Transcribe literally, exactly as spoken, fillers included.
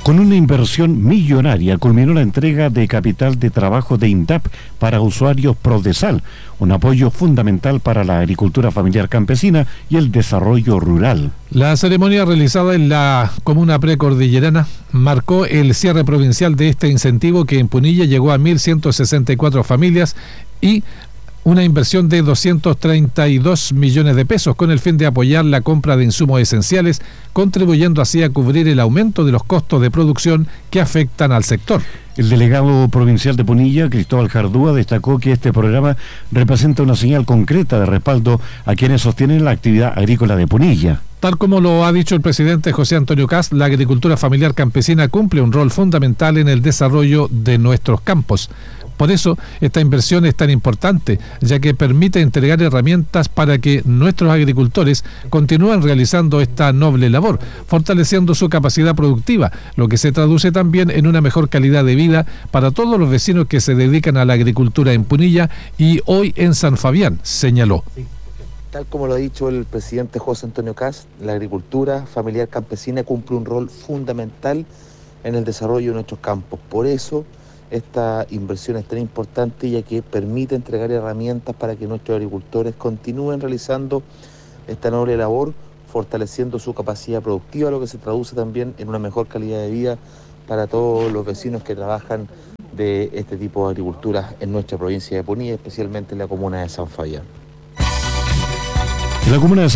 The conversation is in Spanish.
Con una inversión millonaria culminó la entrega de capital de trabajo de INDAP para usuarios Prodesal, un apoyo fundamental para la agricultura familiar campesina y el desarrollo rural. La ceremonia realizada en la comuna precordillerana marcó el cierre provincial de este incentivo que en Punilla llegó a mil ciento sesenta y cuatro familias y una inversión de doscientos treinta y dos millones de pesos con el fin de apoyar la compra de insumos esenciales, contribuyendo así a cubrir el aumento de los costos de producción que afectan al sector. El delegado provincial de Punilla, Cristóbal Jardúa, destacó que este programa representa una señal concreta de respaldo a quienes sostienen la actividad agrícola de Punilla. Tal como lo ha dicho el presidente José Antonio Kast, la agricultura familiar campesina cumple un rol fundamental en el desarrollo de nuestros campos. Por eso, esta inversión es tan importante, ya que permite entregar herramientas para que nuestros agricultores continúen realizando esta noble labor, fortaleciendo su capacidad productiva, lo que se traduce también en una mejor calidad de vida para todos los vecinos que se dedican a la agricultura en Punilla y hoy en San Fabián, señaló. Tal como lo ha dicho el presidente José Antonio Kast, la agricultura familiar campesina cumple un rol fundamental en el desarrollo de nuestros campos. Por eso, esta inversión es tan importante, ya que permite entregar herramientas para que nuestros agricultores continúen realizando esta noble labor, fortaleciendo su capacidad productiva, lo que se traduce también en una mejor calidad de vida para todos los vecinos que trabajan de este tipo de agricultura en nuestra provincia de Punilla, especialmente en la comuna de San Fabián. La comuna de